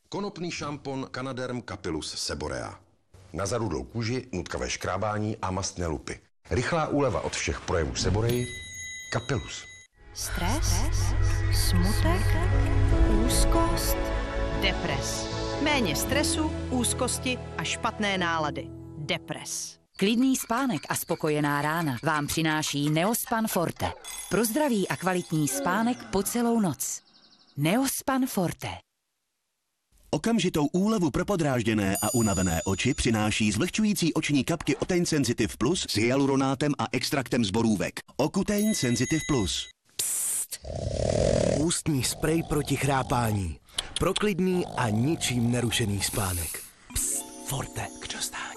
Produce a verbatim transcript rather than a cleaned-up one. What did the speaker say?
Konopný šampon Canaderm Capillus Seborea. Na zarudlou kůži, nutkavé škrábání a mastné lupy. Rychlá úleva od všech projevů Seboreji. Capillus. Stres, smutek, úzkost, depres. Méně stresu, úzkosti a špatné nálady. Depres. Klidný spánek a spokojená rána vám přináší Neospan Forte. Pro zdravý a kvalitní spánek po celou noc. Neospan Forte. Okamžitou úlevu pro podrážděné a unavené oči přináší zvlhčující oční kapky Otein Sensitive Plus s hyaluronátem a extraktem z borůvek. Ocutein Sensitive Plus. Psst. Ústní sprej proti chrápání. Pro klidný a ničím nerušený spánek. Psst. Forte. K dostání.